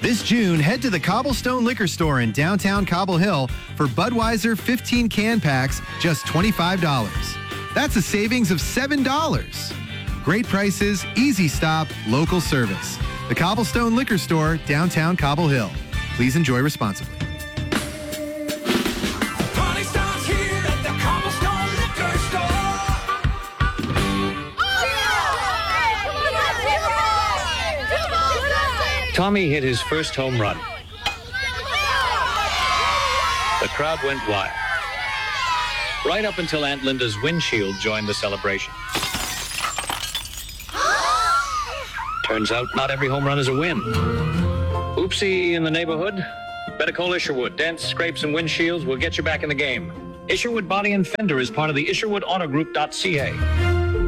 This June, head to the Cobblestone Liquor Store in downtown Cobble Hill for Budweiser 15 can packs, just $25. That's a savings of $7. Great prices, easy stop, local service. The Cobblestone Liquor Store, downtown Cobble Hill. Please enjoy responsibly. Tommy hit his first home run. The crowd went wild. Right up until Aunt Linda's windshield joined the celebration. Turns out not every home run is a win. Oopsie in the neighborhood? Better call Isherwood. Dents, scrapes, and windshields will get you back in the game. Isherwood Body and Fender is part of the IsherwoodAutoGroup.ca.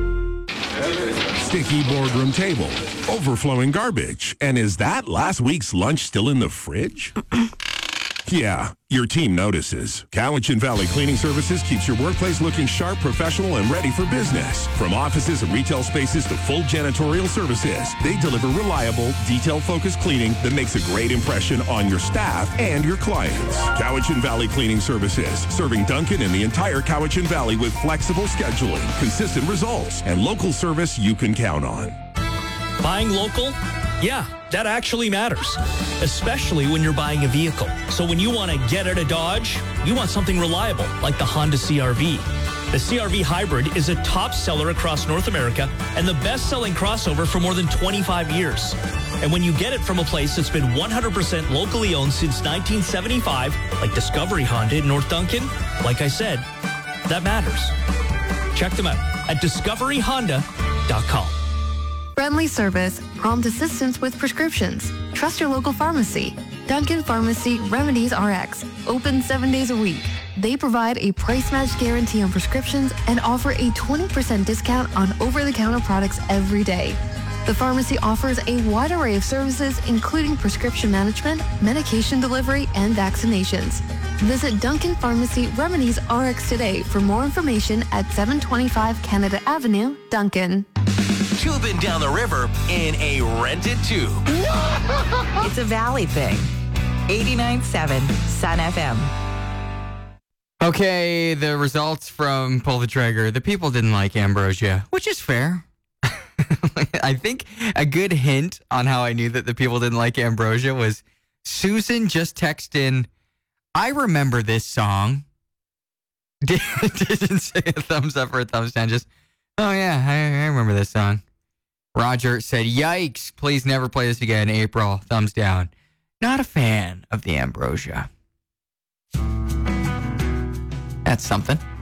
Sticky boardroom table, overflowing garbage. And is that last week's lunch still in the fridge? Yeah, your team notices. Cowichan Valley Cleaning Services keeps your workplace looking sharp, professional, and ready for business. From offices and retail spaces to full janitorial services, they deliver reliable, detail-focused cleaning that makes a great impression on your staff and your clients. Cowichan Valley Cleaning Services, serving Duncan and the entire Cowichan Valley with flexible scheduling, consistent results, and local service you can count on. Buying local? Yeah, that actually matters, especially when you're buying a vehicle. So when you want to get out of Dodge, you want something reliable, like the Honda CR-V. The CR-V Hybrid is a top seller across North America and the best-selling crossover for more than 25 years. And when you get it from a place that's been 100% locally owned since 1975, like Discovery Honda in North Duncan, like I said, that matters. Check them out at discoveryhonda.com. Friendly service, prompt assistance with prescriptions. Trust your local pharmacy. Duncan Pharmacy Remedies RX, open 7 days a week. They provide a price match guarantee on prescriptions and offer a 20% discount on over-the-counter products every day. The pharmacy offers a wide array of services, including prescription management, medication delivery, and vaccinations. Visit Duncan Pharmacy Remedies RX today for more information at 725 Canada Avenue, Duncan. Tubing down the river in a rented tube. It's a Valley thing. 89.7 Sun FM. Okay, the results from Pull the Trigger. The people didn't like Ambrosia, which is fair. I think a good hint on how I knew that the people didn't like Ambrosia was Susan just texted in, I remember this song. Didn't say a thumbs up or a thumbs down, just, oh yeah, I remember this song. Roger said, yikes, please never play this again. April, thumbs down. Not a fan of the Ambrosia. That's something.